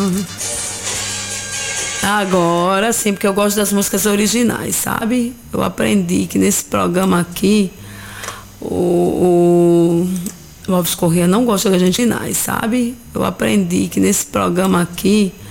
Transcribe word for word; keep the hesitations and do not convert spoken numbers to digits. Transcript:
Agora sim, porque eu gosto das músicas originais, sabe? Eu aprendi que nesse programa aqui, o, o, o Alves Corrêa não gosta das originais, sabe? Eu aprendi que nesse programa aqui,